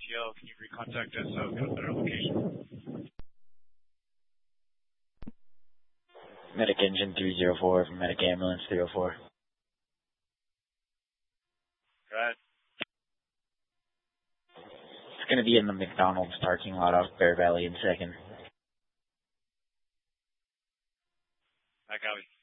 ATL. Can you recontact us so we get a better location? Medic engine 304 from Medic ambulance 304. Go ahead. It's going to be in the McDonald's parking lot off Bear Valley in 2nd. I copy.